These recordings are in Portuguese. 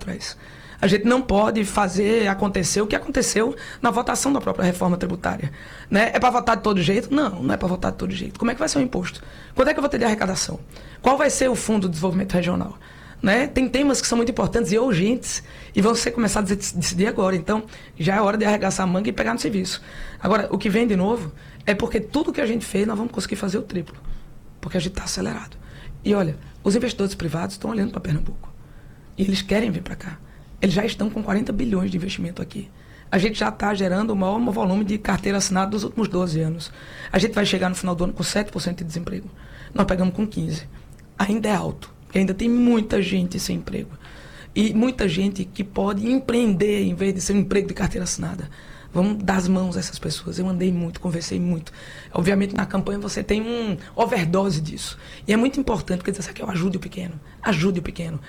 atrás. A gente não pode fazer acontecer o que aconteceu na votação da própria reforma tributária. Né? É para votar de todo jeito? Não, não é para votar de todo jeito. Como é que vai ser o imposto? Quando é que eu vou ter de arrecadação? Qual vai ser o Fundo de Desenvolvimento Regional? Né? Tem temas que são muito importantes e urgentes e vão ser começados a decidir agora. Então, já é hora de arregaçar a manga e pegar no serviço. Agora, o que vem de novo é porque tudo que a gente fez, nós vamos conseguir fazer o triplo. Porque a gente está acelerado. E olha, os investidores privados estão olhando para Pernambuco. E eles querem vir para cá. Eles já estão com 40 bilhões de investimento aqui. A gente já está gerando o maior volume de carteira assinada dos últimos 12 anos. A gente vai chegar no final do ano com 7% de desemprego. Nós pegamos com 15%. Ainda é alto. Ainda tem muita gente sem emprego. E muita gente que pode empreender em vez de ser um emprego de carteira assinada. Vamos dar as mãos a essas pessoas. Eu andei muito, conversei muito. Obviamente, na campanha você tem um overdose disso. E é muito importante, porque dizer assim, eu ajude o pequeno, ajude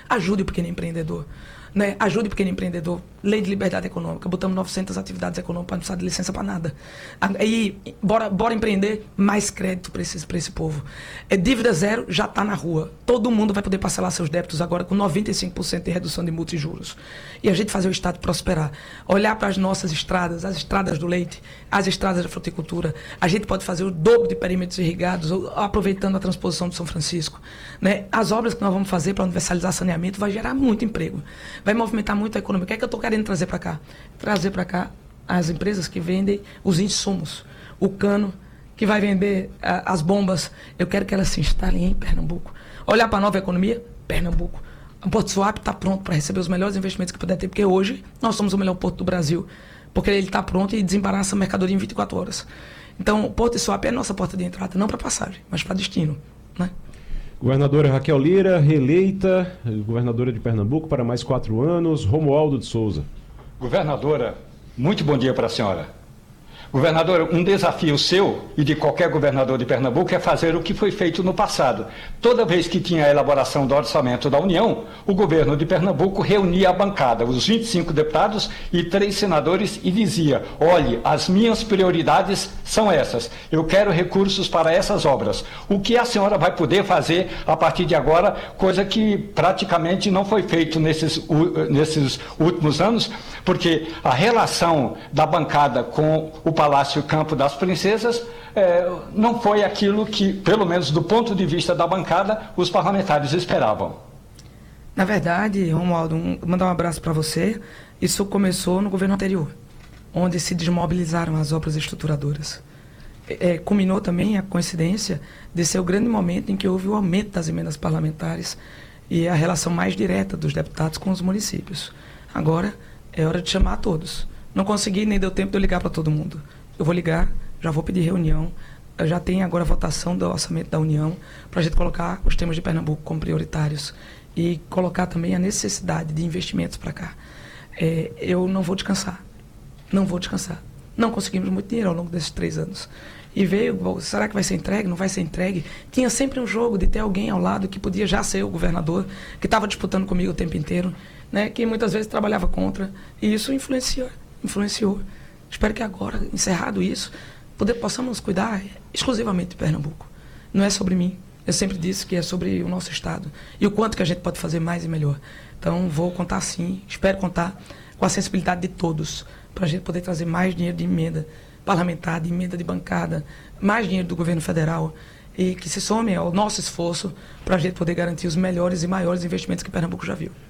o pequeno empreendedor. Né? Ajude o pequeno empreendedor. Lei de liberdade econômica. Botamos 900 atividades econômicas para não precisar de licença para nada. Aí, bora empreender, mais crédito para esse povo. Dívida zero já está na rua. Todo mundo vai poder parcelar seus débitos agora com 95% de redução de multas e juros. E a gente fazer o Estado prosperar. Olhar para as nossas estradas, as estradas do leite, as estradas da fruticultura. A gente pode fazer o dobro de perímetros irrigados, aproveitando a transposição do São Francisco. Né? As obras que nós vamos fazer para universalizar saneamento vai gerar muito emprego. Vai movimentar muito a economia. O que é que eu estou querendo trazer para cá? Trazer para cá as empresas que vendem os insumos. O cano, que vai vender as bombas. Eu quero que elas se instalem em Pernambuco. Olhar para a nova economia, Pernambuco. O Porto Suape está pronto para receber os melhores investimentos que puder ter, porque hoje nós somos o melhor porto do Brasil, porque ele está pronto e desembaraça a mercadoria em 24 horas. Então, o Porto de Suape é a nossa porta de entrada, não para passagem, mas para destino. Né? Governadora Raquel Lira, reeleita, governadora de Pernambuco para mais 4 anos. Romualdo de Souza. Governadora, muito bom dia para a senhora. Governador, um desafio seu e de qualquer governador de Pernambuco é fazer o que foi feito no passado. Toda vez que tinha a elaboração do orçamento da União, o governo de Pernambuco reunia a bancada, os 25 deputados e 3 senadores e dizia, olhe, as minhas prioridades são essas, eu quero recursos para essas obras. O que a senhora vai poder fazer a partir de agora, coisa que praticamente não foi feito nesses últimos anos, porque a relação da bancada com o Palácio Campo das Princesas não foi aquilo que, pelo menos do ponto de vista da bancada, os parlamentares esperavam. Na verdade, Romualdo, mandar um abraço para você. Isso começou no governo anterior, onde se desmobilizaram as obras estruturadoras. Culminou também a coincidência de ser o grande momento em que houve o aumento das emendas parlamentares e a relação mais direta dos deputados com os municípios. Agora é hora de chamar a todos. Não consegui, nem deu tempo de eu ligar para todo mundo. Eu vou ligar, já vou pedir reunião. Eu já tenho agora a votação do orçamento da União para a gente colocar os temas de Pernambuco como prioritários e colocar também a necessidade de investimentos para cá. Eu não vou descansar. Não vou descansar. Não conseguimos muito dinheiro ao longo desses 3 anos. E veio, será que vai ser entregue? Não vai ser entregue? Tinha sempre um jogo de ter alguém ao lado que podia já ser o governador, que estava disputando comigo o tempo inteiro, né, que muitas vezes trabalhava contra. E isso influenciou. Espero que agora, encerrado isso, possamos cuidar exclusivamente de Pernambuco. Não é sobre mim. Eu sempre disse que é sobre o nosso Estado. E o quanto que a gente pode fazer mais e melhor. Então, vou contar sim, espero contar com a sensibilidade de todos, para a gente poder trazer mais dinheiro de emenda parlamentar, de emenda de bancada, mais dinheiro do governo federal, e que se some ao nosso esforço para a gente poder garantir os melhores e maiores investimentos que Pernambuco já viu.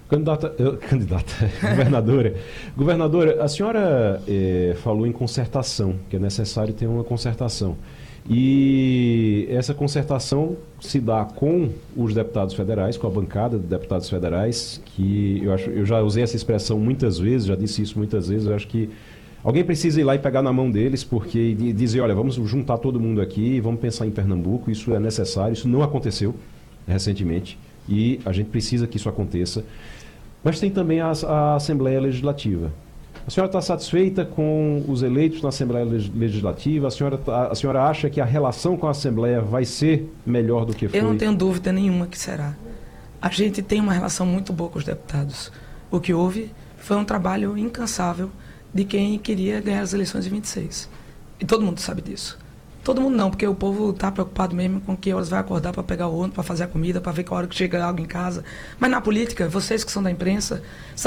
Governadora, a senhora falou em concertação, que é necessário ter uma concertação. E essa concertação se dá com os deputados federais, com a bancada de deputados federais, que eu já usei essa expressão muitas vezes, já disse isso muitas vezes, eu acho que alguém precisa ir lá e pegar na mão deles, porque dizer, olha, vamos juntar todo mundo aqui, vamos pensar em Pernambuco, isso é necessário, isso não aconteceu recentemente e a gente precisa que isso aconteça. Mas tem também a Assembleia Legislativa. A senhora está satisfeita com os eleitos na Assembleia Legislativa? A senhora acha que a relação com a Assembleia vai ser melhor do que foi? Eu não tenho dúvida nenhuma que será. A gente tem uma relação muito boa com os deputados. O que houve foi um trabalho incansável de quem queria ganhar as eleições de 26. E todo mundo sabe disso. Todo mundo não, porque o povo está preocupado mesmo com que horas vai acordar para pegar o ônibus, para fazer a comida, para ver que hora que chega algo em casa. Mas na política, vocês que são da imprensa,